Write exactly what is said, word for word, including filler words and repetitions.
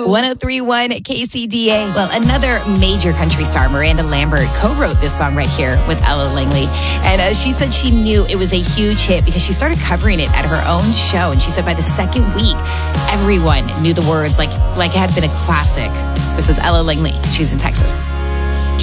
one oh three point one K C D A. Well, another major country star, Miranda Lambert, co-wrote this song right here with Ella Langley. And uh, she said she knew it was a huge hit because she started covering it at her own show. And she said by the second week, everyone knew the words like, like it had been a classic. This is Ella Langley. She's in Texas.